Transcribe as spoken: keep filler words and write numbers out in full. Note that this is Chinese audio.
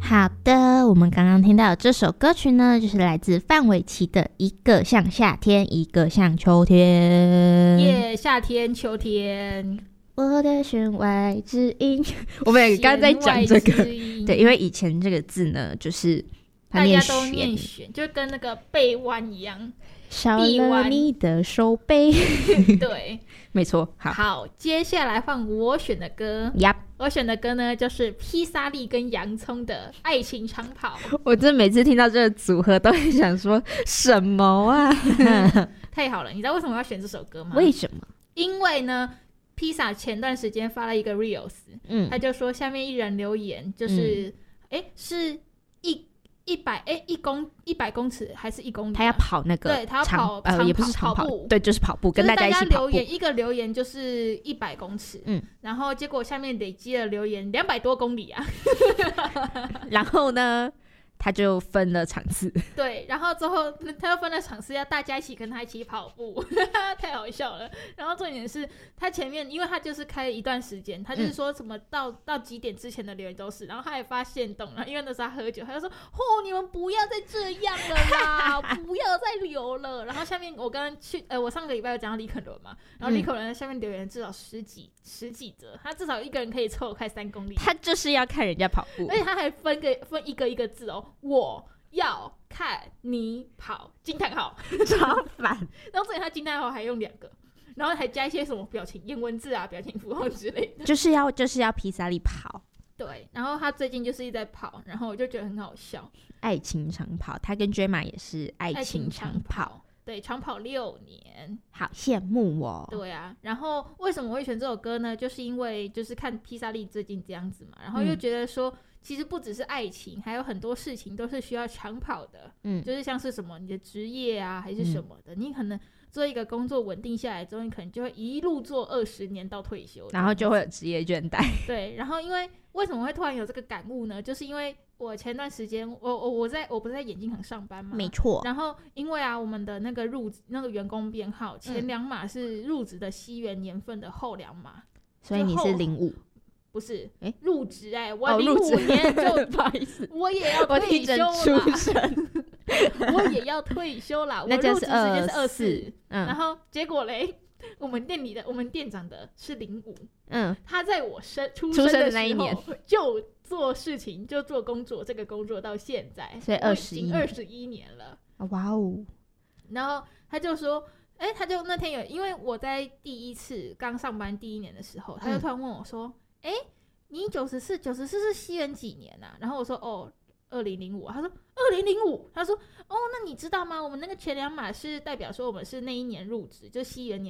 好的，我们刚刚听到的这首歌曲呢，就是来自范玮琪的《一个像夏天，一个像秋天》。 耶、yeah, 夏天、秋天， 我的弦外之音。我们也刚刚在讲这个，对，因为以前这个字呢，就是大家都念弦，就跟那个背弯一样。 少了你的手背。 对， 没错。好， 好，接下来换我选的歌。 Yep， 我选的歌呢，就是披萨粒跟洋葱的《爱情长跑》。 我真的每次听到这个组合，都会想说什么啊？ 太好了，你知道为什么我要选这首歌吗？ 为什么？ 因为呢，披萨前段时间发了一个 reels， 嗯， 他就说下面一人留言，就是哎、嗯，是一。一百哎，一公一百公尺还是一公里、啊？ 他要跑那个， 对，他要跑呃，也不是长跑，跑步，对，就是跑步，跟大家一起跑步。 留言一个留言就是一百公尺，嗯，然后结果下面累积了留言两百多公里啊。 然后呢？他就分了场次， 对，然后之后他又分了场次，要大家一起跟他一起跑步，太好笑了。然后重点是他前面，因为他就是开一段时间，他就是说什么到、嗯、到几点之前的留言都是，然后他还发现动了，因为那时候他喝酒，他就说：“哦，你们不要再这样了啦，不要再留了。”然后下面我刚刚去，呃，我上个礼拜有讲到李肯伦嘛，然后李肯伦在下面留言至少十几十几则，他至少一个人可以凑快三公里， 他就是要看人家跑步， 而且他还分个分一个一个字哦。我要看你跑，惊叹号， 超烦。 然后这里他惊叹号还用两个，然后还加一些什么表情、颜文字啊、表情符号之类的， 就是要就是要披萨力跑。 对，然后他最近就是一直在跑，然后我就觉得很好笑。 爱情长跑，他跟 Gemma 也是爱情长跑， 长跑对，长跑六年， 好羡慕哦。 对啊，然后为什么会选这首歌呢？就是因为就是看披萨力最近这样子嘛，然后又觉得说。嗯，其实不只是爱情，还有很多事情都是需要长跑的，嗯，就是像是什么你的职业啊，还是什么的，嗯，你可能做一个工作稳定下来之后，你可能就会一路做二十年到退休， 然后就会有职业倦怠。 对，然后因为为什么会突然有这个感悟呢？就是因为我前段时间我我我在我不是在眼镜行上班嘛， 没错。 然后因为啊，我们的那个入那个员工编号前两码是入职的西元年份的后两码， 所以你是零五。 不是，哎，入职哎，我零五年就、 哦、不好意思， 我也要退休了，我也要退休了。我入职时间是二四，然后结果嘞，我们店里的我们店长的是零五，嗯，他在我生出生的那一年就做事情，就做工作，这个工作到现在， 所以二十一二十一年了， 哇哦！ 然后他就说。哎，他就那天有，因为我在第一次刚上班第一年的时候，他就突然问我说：“哎、嗯，你九十四，九十四是西元几年啊？”然后我说：“哦，二零零五。”他说：“二零零五。”他说：“哦，那你知道吗？我们那个前两码是代表说我们是那一年入职，就西元年